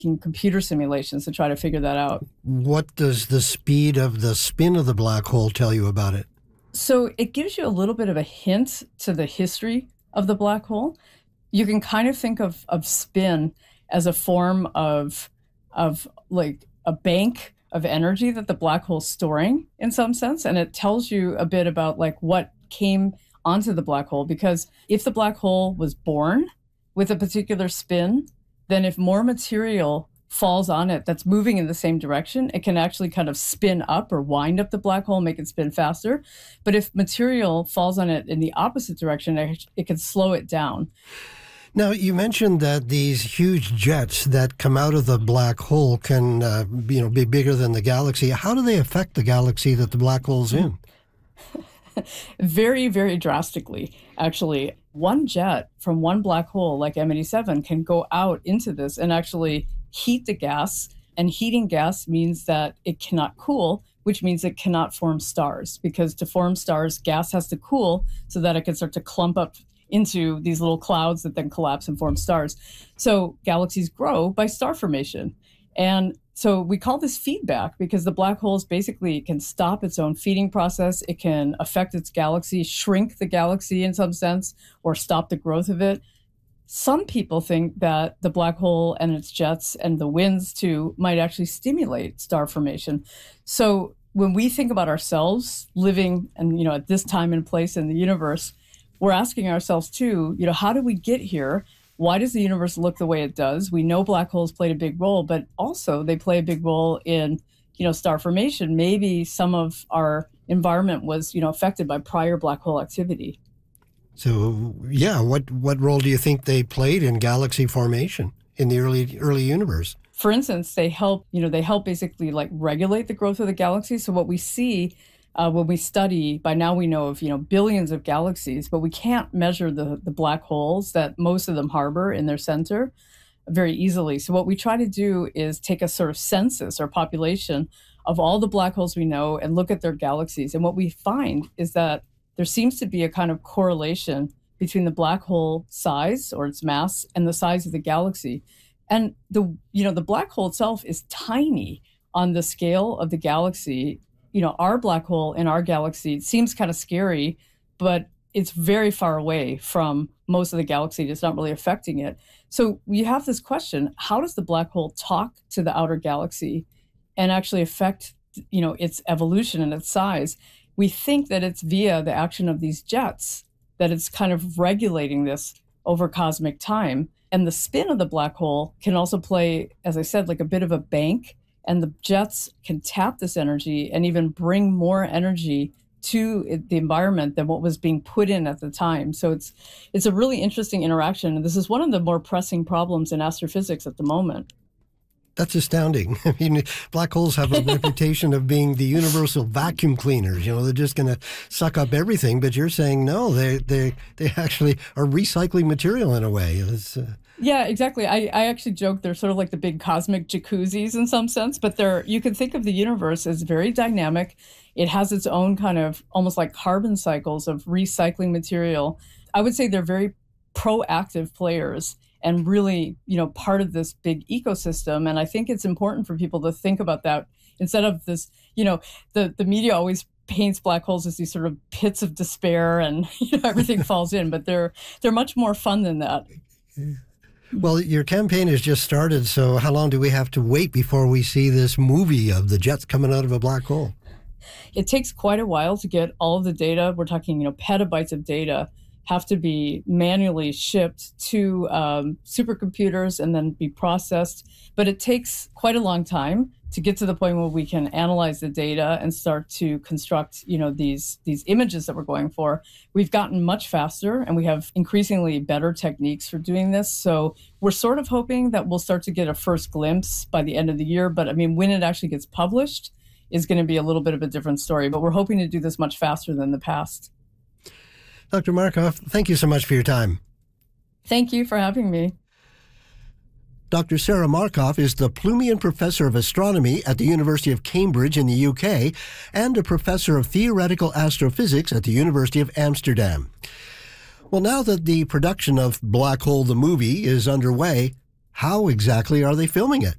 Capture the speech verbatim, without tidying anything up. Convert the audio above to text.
in computer simulations to try to figure that out. What does the speed of the spin of the black hole tell you about it? So it gives you a little bit of a hint to the history of the black hole. You can kind of think of, of spin as a form of, of like a bank of energy that the black hole's storing in some sense. And it tells you a bit about like what came onto the black hole, because if the black hole was born with a particular spin, then if more material falls on it that's moving in the same direction, it can actually kind of spin up or wind up the black hole, make it spin faster. But if material falls on it in the opposite direction, it, it can slow it down. Now, you mentioned that these huge jets that come out of the black hole can uh, you know, be bigger than the galaxy. How do they affect the galaxy that the black hole's in? Very, very drastically, actually. One jet from one black hole like M eighty-seven can go out into this and actually heat the gas, and heating gas means that it cannot cool, which means it cannot form stars, because to form stars, gas has to cool so that it can start to clump up into these little clouds that then collapse and form stars. So galaxies grow by star formation. And so we call this feedback because the black holes basically can stop its own feeding process. It can affect its galaxy, shrink the galaxy in some sense, or stop the growth of it. Some people think that the black hole and its jets and the winds too might actually stimulate star formation. So when we think about ourselves living and, you know, at this time and place in the universe, we're asking ourselves too, you know, how did we get here? Why does the universe look the way it does? We know black holes played a big role, but also they play a big role in, you know, star formation. Maybe some of our environment was, you know, affected by prior black hole activity. So, yeah, what, what role do you think they played in galaxy formation in the early early universe? For instance, they help, you know, they help basically like regulate the growth of the galaxy. So what we see uh, when we study, by now we know of, you know, billions of galaxies, but we can't measure the, the black holes that most of them harbor in their center very easily. So what we try to do is take a sort of census or population of all the black holes we know and look at their galaxies. And what we find is that there seems to be a kind of correlation between the black hole size or its mass and the size of the galaxy. And the, you know, the black hole itself is tiny on the scale of the galaxy. You know, our black hole in our galaxy seems kind of scary, but it's very far away from most of the galaxy. It's not really affecting it. So we have this question, how does the black hole talk to the outer galaxy and actually affect, you know, its evolution and its size? We think that it's via the action of these jets, that it's kind of regulating this over cosmic time. And the spin of the black hole can also play, as I said, like a bit of a bank. And the jets can tap this energy and even bring more energy to the environment than what was being put in at the time. So it's it's a really interesting interaction. And this is one of the more pressing problems in astrophysics at the moment. That's astounding. I mean, black holes have a reputation of being the universal vacuum cleaners. You know, they're just going to suck up everything. But you're saying, no, they they they actually are recycling material in a way. It's, uh... Yeah, exactly. I, I actually joke they're sort of like the big cosmic jacuzzis in some sense. But they're you can think of the universe as very dynamic. It has its own kind of almost like carbon cycles of recycling material. I would say they're very proactive players and really, you know, part of this big ecosystem. And I think it's important for people to think about that instead of this, you know, the, the media always paints black holes as these sort of pits of despair and, you know, everything falls in, but they're they're much more fun than that. Well, your campaign has just started, so how long do we have to wait before we see this movie of the jets coming out of a black hole? It takes quite a while to get all of the data. We're talking, you know, petabytes of data have to be manually shipped to um, supercomputers and then be processed. But it takes quite a long time to get to the point where we can analyze the data and start to construct, you know, these these images that we're going for. We've gotten much faster and we have increasingly better techniques for doing this. So we're sort of hoping that we'll start to get a first glimpse by the end of the year. But I mean, when it actually gets published is going to be a little bit of a different story. But we're hoping to do this much faster than the past. Doctor Markoff, thank you so much for your time. Thank you for having me. Doctor Sarah Markoff is the Plumian Professor of Astronomy at the University of Cambridge in the U K and a Professor of Theoretical Astrophysics at the University of Amsterdam. Well, now that the production of Black Hole the movie is underway, how exactly are they filming it?